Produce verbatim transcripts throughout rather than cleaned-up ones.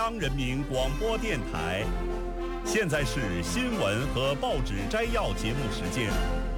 央人民广播电台。现在是新闻和报纸摘要节目时间。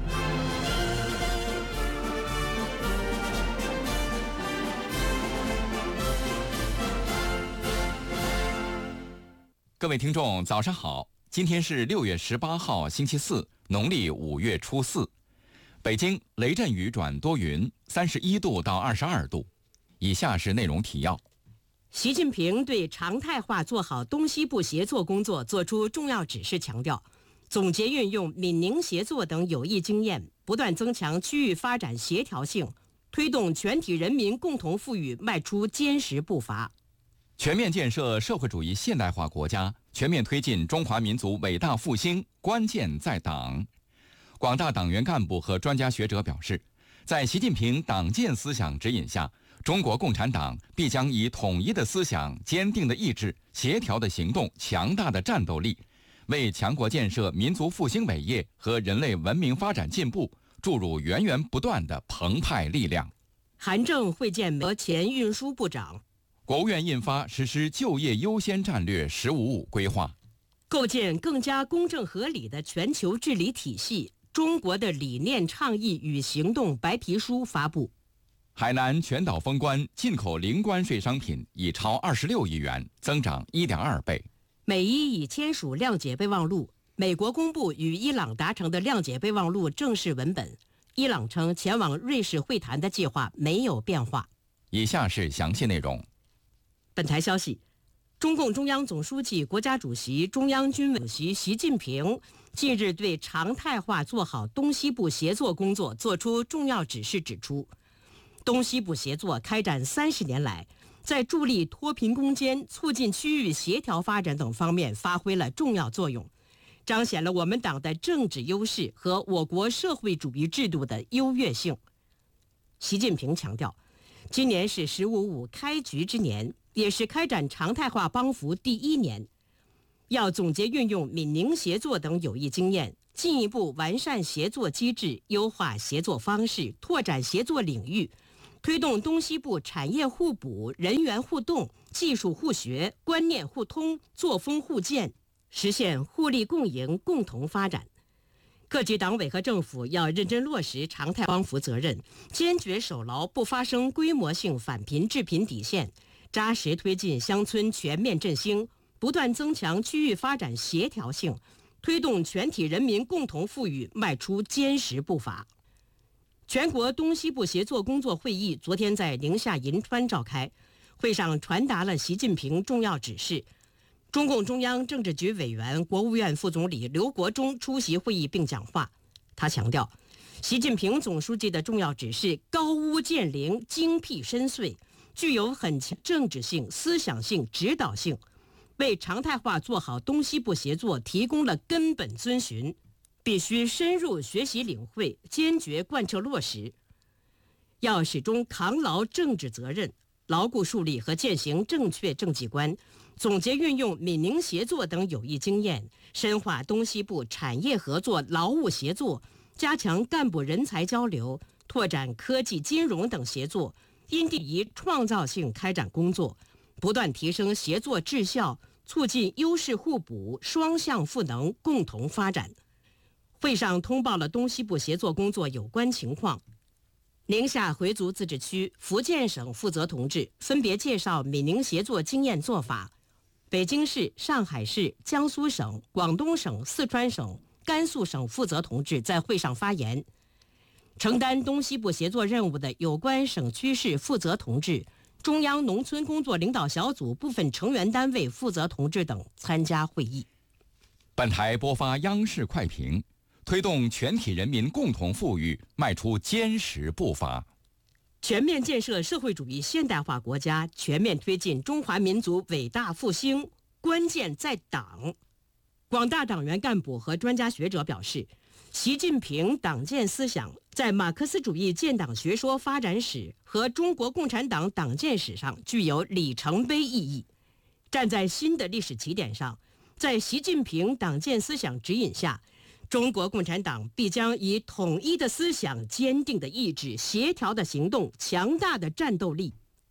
各位听众，早上好！今天是六月十八号，星期四，农历五月初四。北京雷阵雨转多云，三十一度到二十二度。以下是内容提要。 习近平对常态化做好东西部协作工作作出重要指示，强调总结运用闽宁协作等有益经验，不断增强区域发展协调性，推动全体人民共同富裕迈出坚实步伐。 全面建设社会主义现代化国家，全面推进中华民族伟大复兴，关键在党。广大党员干部和专家学者表示，在习近平党建思想指引下，中国共产党必将以统一的思想、坚定的意志、协调的行动、强大的战斗力，为强国建设、民族复兴伟业和人类文明发展进步注入源源不断的澎湃力量。 韩正会见美国前运输部长。 国务院印发实施就业优先战略“十五五”规划， 构建更加公正合理的全球治理体系。中国的理念、倡议与行动白皮书发布。 海南全岛封关，进口零关税商品已超二十六亿元，增长一点二倍。 美伊已签署谅解备忘录，美国公布与伊朗达成的谅解备忘录正式文本。伊朗称前往瑞士会谈的计划没有变化。 以下是详细内容。 本台消息，中共中央总书记、国家主席、中央军委主席习近平近日对常态化做好东西部协作工作作出重要指示，指出，东西部协作开展三十年来，在助力脱贫攻坚、促进区域协调发展等方面发挥了重要作用，彰显了我们党的政治优势和我国社会主义制度的优越性。习近平强调，今年是“十五五”开局之年，也是开展常态化帮扶第一年，要总结运用闽宁协作等有益经验，进一步完善协作机制，优化协作方式，拓展协作领域，推动东西部产业互补、人员互动、技术互学、观念互通、作风互鉴，实现互利共赢、共同发展。各级党委和政府要认真落实常态帮扶责任，坚决守牢不发生规模性反贫致贫底线，扎实推进乡村全面振兴，不断增强区域发展协调性，推动全体人民共同富裕迈出坚实步伐。全国东西部协作工作会议昨天在宁夏银川召开，会上传达了习近平重要指示。中共中央政治局委员、国务院副总理刘国中出席会议并讲话。他强调，习近平总书记的重要指示高屋建瓴、精辟深邃，具有很强政治性、思想性、指导性，为常态化做好东西部协作提供了根本遵循，必须深入学习领会，坚决贯彻落实。要始终扛牢政治责任，牢固树立和践行正确政绩观，总结运用闽宁协作等有益经验，深化东西部产业合作、劳务协作，加强干部人才交流，拓展科技、金融等协作，因地宜创造性开展工作，不断提升协作质效，促进优势互补、双向赋能，共同发展。会上通报了东西部协作工作有关情况。宁夏回族自治区、福建省负责同志分别介绍闽宁协作经验做法。北京市、上海市、江苏省、广东省、四川省、甘肃省负责同志在会上发言。承担东西部协作任务的有关省区市负责同志、中央农村工作领导小组部分成员单位负责同志等参加会议。 本台播发央视快评，推动全体人民共同富裕迈出坚实步伐。 全面建设社会主义现代化国家，全面推进中华民族伟大复兴，关键在党。广大党员干部和专家学者表示，习近平党建思想在马克思主义建党学说发展史和中国共产党党建史上具有里程碑意义。站在新的历史起点上，在习近平党建思想指引下，中国共产党必将以统一的思想、坚定的意志、协调的行动、强大的战斗力，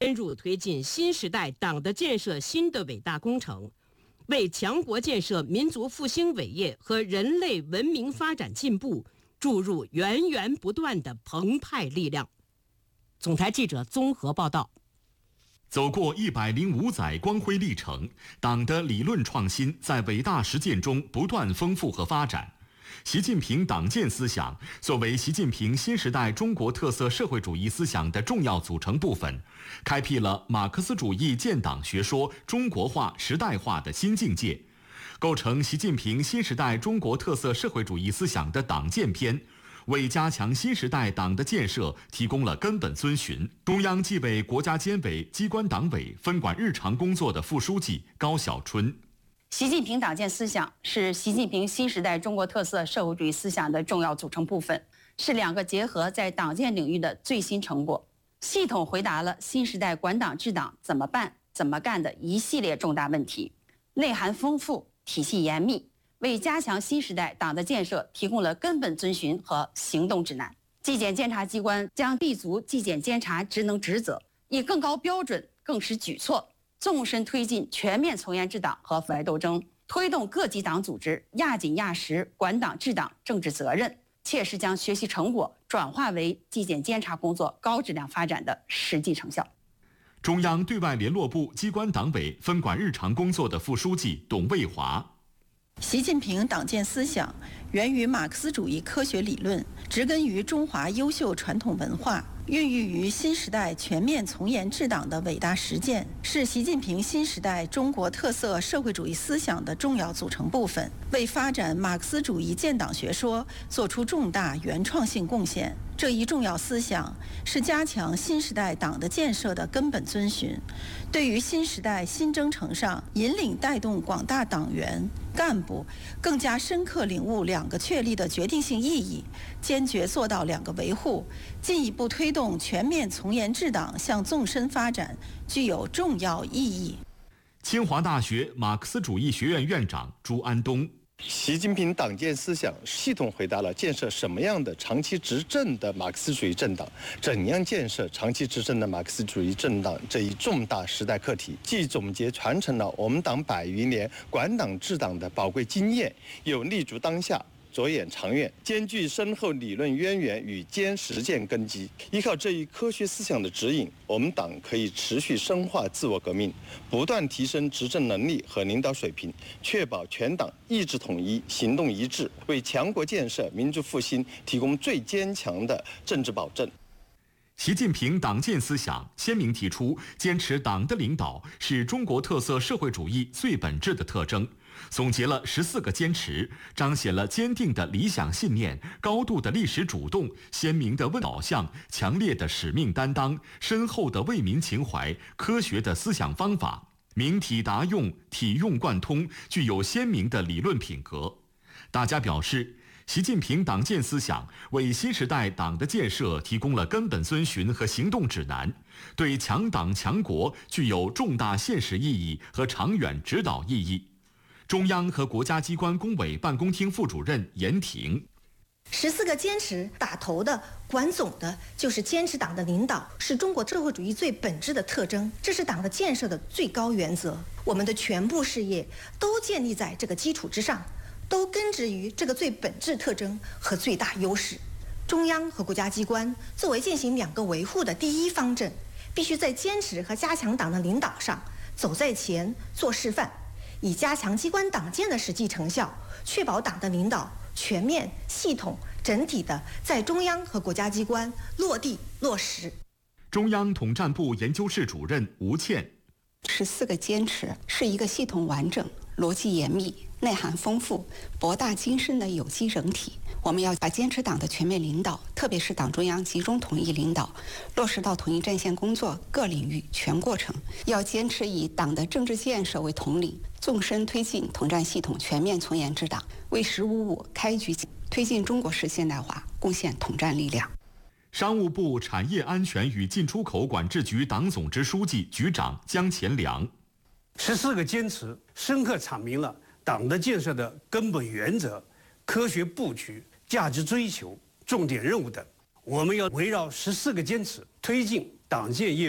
深入推进新时代党的建设新的伟大工程，为强国建设、民族复兴伟业和人类文明发展进步注入源源不断的澎湃力量。总台记者综合报道。 走过一百零五载光辉历程，党的理论创新在伟大实践中不断丰富和发展。习近平党建思想作为习近平新时代中国特色社会主义思想的重要组成部分，开辟了马克思主义建党学说中国化、时代化的新境界，构成习近平新时代中国特色社会主义思想的党建篇，为加强新时代党的建设提供了根本遵循。中央纪委国家监委机关党委分管日常工作的副书记高晓春。 习近平党建思想是习近平新时代中国特色社会主义思想的重要组成部分，是两个结合在党建领域的最新成果，系统回答了新时代管党治党怎么办、怎么干的一系列重大问题，内涵丰富，体系严密，为加强新时代党的建设提供了根本遵循和行动指南。纪检监察机关将立足纪检监察职能职责，以更高标准、更实举措，纵深推进全面从严治党和腐败斗争，推动各级党组织压紧压实管党治党政治责任，切实将学习成果转化为纪检监察工作高质量发展的实际成效。 中央对外联络部机关党委分管日常工作的副书记董卫华。 习近平党建思想源于马克思主义科学理论，植根于中华优秀传统文化，孕育于新时代全面从严治党的伟大实践，是习近平新时代中国特色社会主义思想的重要组成部分，为发展马克思主义建党学说做出重大原创性贡献。这一重要思想是加强新时代党的建设的根本遵循，对于新时代新征程上引领带动广大党员干部更加深刻领悟两个确立的决定性意义，坚决做到两个维护，进一步推动全面从严治党向纵深发展，具有重要意义。 清华大学马克思主义学院院长朱安东。 习近平党建思想系统回答了建设什么样的长期执政的马克思主义政党，怎样建设长期执政的马克思主义政党这一重大时代课题，既总结传承了我们党百余年管党治党的宝贵经验，又立足当下，着眼长远，兼具深厚理论渊源与坚实践根基。依靠这一科学思想的指引，我们党可以持续深化自我革命，不断提升执政能力和领导水平，确保全党意志统一、行动一致，为强国建设、民族复兴提供最坚强的政治保证。 习近平党建思想鲜明提出，坚持党的领导是中国特色社会主义最本质的特征，总结了十四个坚持，彰显了坚定的理想信念、高度的历史主动、鲜明的问导向、强烈的使命担当、深厚的为民情怀、科学的思想方法，明体达用、体用贯通，具有鲜明的理论品格。大家表示，习近平党建思想为新时代党的建设提供了根本遵循和行动指南，对强党强国具有重大现实意义和长远指导意义。中央和国家机关工委办公厅副主任严婷。 十四个坚持打头的、管总的，就是坚持党的领导是中国社会主义最本质的特征，这是党的建设的最高原则。我们的全部事业都建立在这个基础之上，都根植于这个最本质特征和最大优势。中央和国家机关作为践行两个维护的第一方阵，必须在坚持和加强党的领导上走在前做示范，以加强机关党建的实际成效，确保党的领导全面、系统、整体的在中央和国家机关落地落实。 中央统战部研究室主任吴倩。 十四个坚持是一个系统完整、逻辑严密、内涵丰富、博大精深的有机整体。我们要把坚持党的全面领导，特别是党中央集中统一领导，落实到统一战线工作各领域全过程。要坚持以党的政治建设为统领，纵深推进统战系统全面从严治党，为“十五五”开局推进中国式现代化贡献统战力量。 商务部产业安全与进出口管制局党总支书记、局长江乾良。 十四个坚持深刻阐明了党的建设的根本原则、科学布局、价值追求、重点任务等。我们要围绕十四个坚持，推进党建业务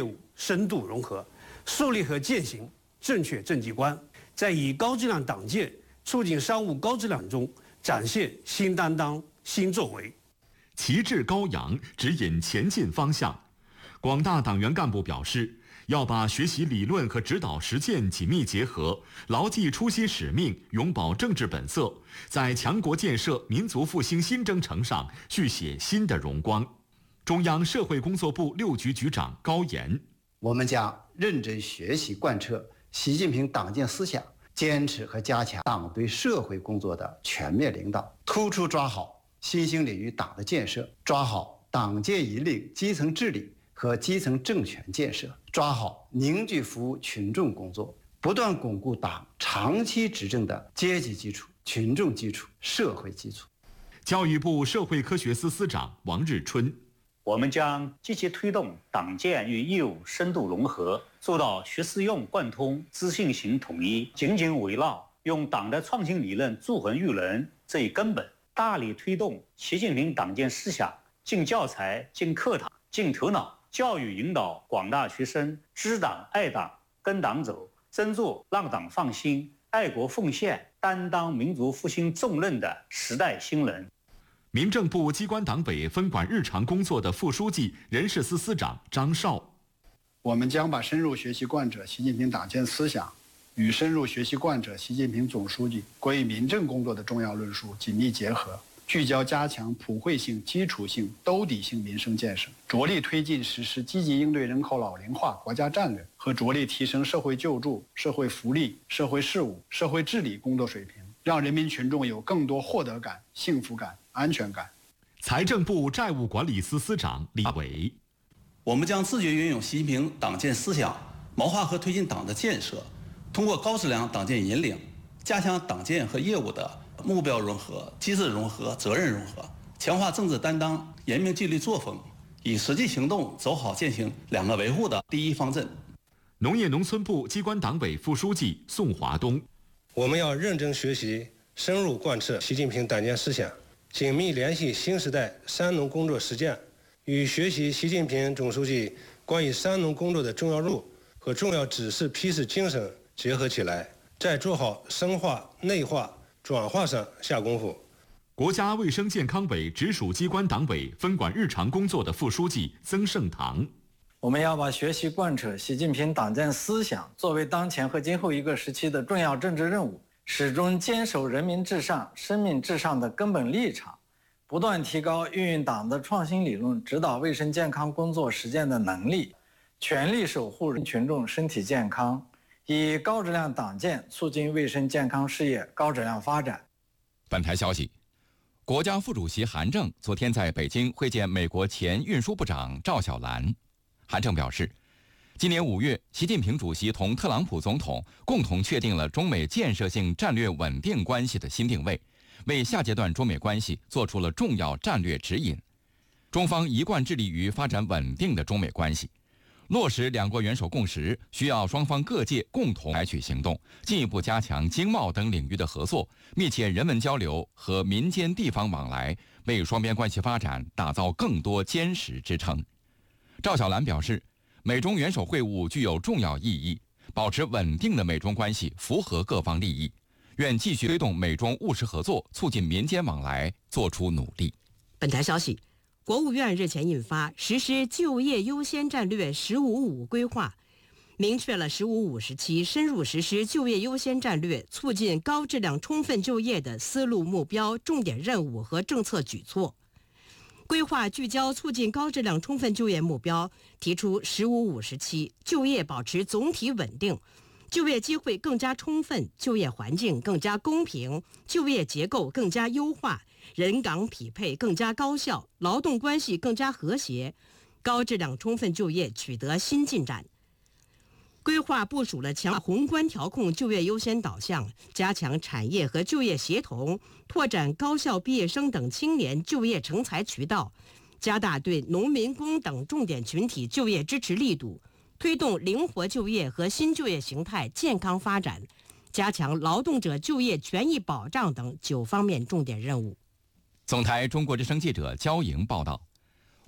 深度融合，树立和践行正确政绩观，在以高质量党建促进商务高质量中展现新担当、新作为， 旗帜高扬，指引前进方向。广大党员干部表示，要把学习理论和指导实践紧密结合，牢记初心使命，永葆政治本色，在强国建设、民族复兴新征程上续写新的荣光。中央社会工作部六局局长高岩： 我们将认真学习贯彻习近平党建思想，坚持和加强党对社会工作的全面领导，突出抓好新兴领域党的建设，抓好党建引领基层治理和基层政权建设，抓好凝聚服务群众工作，不断巩固党长期执政的阶级基础、群众基础、社会基础。 教育部社会科学司司长王日春： 我们将积极推动党建与业务深度融合，做到学思用贯通、知信行统一，紧紧围绕用党的创新理论铸衡育人这一根本，大力推动习近平党建思想进教材、进课堂、进头脑，教育引导广大学生知党爱党、跟党走，真做让党放心、爱国奉献、担当民族复兴重任的时代新人。 民政部机关党委分管日常工作的副书记、人事司司长张绍： 我们将把深入学习贯彻习近平党建思想与深入学习贯彻习近平总书记关于民政工作的重要论述紧密结合，聚焦加强普惠性、基础性、兜底性民生建设，着力推进实施积极应对人口老龄化国家战略和着力提升社会救助、社会福利、社会事务、社会治理工作水平，让人民群众有更多获得感、幸福感、安全感。 财政部债务管理司司长李伟： 我们将自觉运用习近平党建思想，谋划和推进党的建设，通过高质量党建引领，加强党建和业务的目标融合、机制融合、责任融合，强化政治担当、严明纪律作风，以实际行动走好践行两个维护的第一方针。 农业农村部机关党委副书记宋华东： 我们要认真学习，深入贯彻习近平党建思想，紧密联系新时代三农工作实践，与学习习近平总书记关于三农工作的重要任务和重要指示批示精神结合起来，在做好深化、内化、转化上下功夫。 国家卫生健康委直属机关党委分管日常工作的副书记曾盛堂： 我们要把学习贯彻习近平党建思想作为当前和今后一个时期的重要政治任务，始终坚守人民至上、生命至上的根本立场，不断提高运用党的创新理论指导卫生健康工作实践的能力，全力守护群众身体健康，以高质量党建促进卫生健康事业高质量发展。 本台消息，国家副主席韩正昨天在北京会见美国前运输部长赵小兰。韩正表示，今年五月，习近平主席同特朗普总统共同确定了中美建设性战略稳定关系的新定位，为下阶段中美关系做出了重要战略指引。中方一贯致力于发展稳定的中美关系，落实两国元首共识，需要双方各界共同采取行动，进一步加强经贸等领域的合作，密切人文交流和民间地方往来，为双边关系发展打造更多坚实支撑。赵小兰表示，美中元首会晤具有重要意义，保持稳定的美中关系符合各方利益，愿继续推动美中务实合作，促进民间往来做出努力。 本台消息，国务院日前印发实施就业优先战略“十五五”规划，明确了“十五五”时期深入实施就业优先战略，促进高质量充分就业的思路、目标、重点任务和政策举措。规划聚焦促进高质量充分就业目标，提出“十五五”时期就业保持总体稳定，就业机会更加充分，就业环境更加公平，就业结构更加优化，人岗匹配更加高效，劳动关系更加和谐，高质量充分就业取得新进展。规划部署了强化宏观调控就业优先导向，加强产业和就业协同，拓展高校毕业生等青年就业成才渠道，加大对农民工等重点群体就业支持力度，推动灵活就业和新就业形态健康发展，加强劳动者就业权益保障等九方面重点任务。 总台中国之声记者焦莹报道，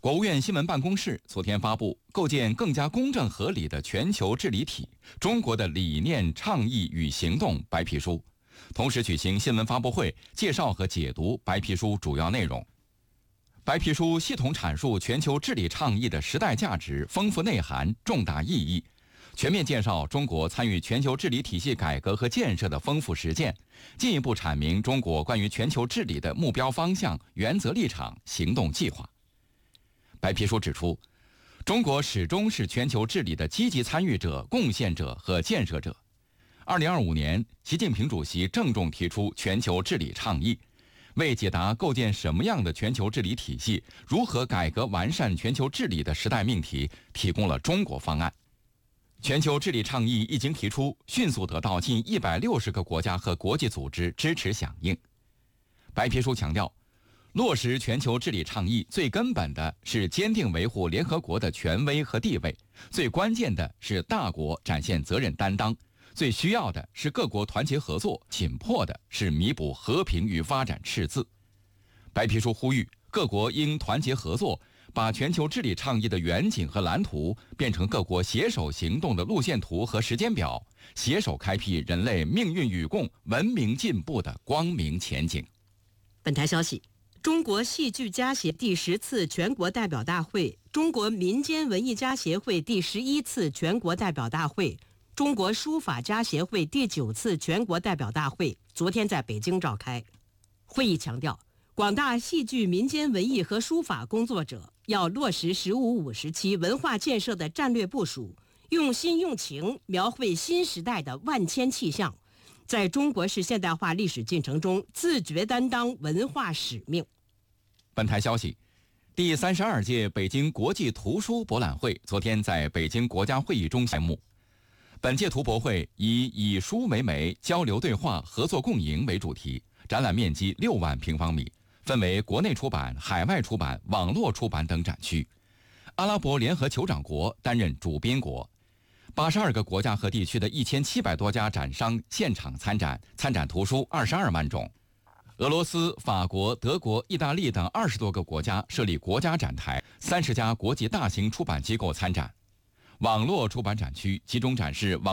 国务院新闻办公室昨天发布《构建更加公正合理的全球治理体：中国的理念、倡议与行动》白皮书，同时举行新闻发布会，介绍和解读白皮书主要内容。白皮书系统阐述全球治理倡议的时代价值、丰富内涵、重大意义，全面介绍中国参与全球治理体系改革和建设的丰富实践，进一步阐明中国关于全球治理的目标方向、原则立场、行动计划。白皮书指出，中国始终是全球治理的积极参与者、贡献者和建设者。二零二五年，习近平主席郑重提出全球治理倡议，为解答构建什么样的全球治理体系、如何改革完善全球治理的时代命题，提供了中国方案。全球治理倡议一经提出，迅速得到近一百六十个国家和国际组织支持响应。白皮书强调，落实全球治理倡议最根本的是坚定维护联合国的权威和地位，最关键的是大国展现责任担当，最需要的是各国团结合作，紧迫的是弥补和平与发展赤字。白皮书呼吁各国应团结合作，把全球治理倡议的远景和蓝图变成各国携手行动的路线图和时间表，携手开辟人类命运与共、文明进步的光明前景。 本台消息，中国戏剧家协第十次全国代表大会、中国民间文艺家协会第十一次全国代表大会、中国书法家协会第九次全国代表大会昨天在北京召开。会议强调，广大戏剧、民间文艺和书法工作者要落实“十五五”时期文化建设的战略部署，用心用情描绘新时代的万千气象，在中国式现代化历史进程中自觉担当文化使命。 本台消息，第三十二届北京国际图书博览会昨天在北京国家会议中开幕。本届图博会以以书为媒、交流对话、合作共赢为主题，展览面积六万平方米，分为国内出版、海外出版、网络出版等展区。阿拉伯联合酋长国担任主宾国，八十二个国家和地区的一千七百多家展商现场参展，参展图书二十二万种。俄罗斯、法国、德国、意大利等二十多个国家设立国家展台，三十家国际大型出版机构参展。网络出版展区集中展示网